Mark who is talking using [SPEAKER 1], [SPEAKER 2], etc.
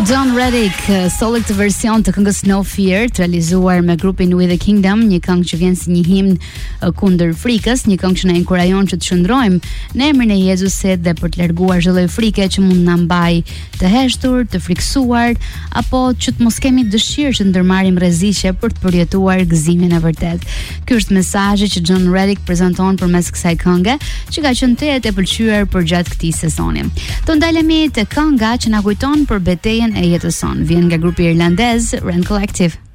[SPEAKER 1] John Reddick solli këtë version të këngës No Fear, të realizuar me grupin We The Kingdom, një këngë që vjen si një himn kundër frikës, një këngë që na inkurajon që të shndrojmë në emrin e Jezusit dhe për të larguar çdo lloj frike që mund na mbaj të heshtur, të friksuar, apo që të mos kemi dëshirë që të ndërmarrim rreziqe për të përjetuar gëzimin e vërtet. Ky është mesazhi që John Reddick prezanton përmes kësaj kënge, që ka qenë tetë e pëlqyer përgjatë këtij sezoni. Do ndalemi te kënga që na kujton për betejën e jetës son. Vjen nga grupi irlandez Rend Collective.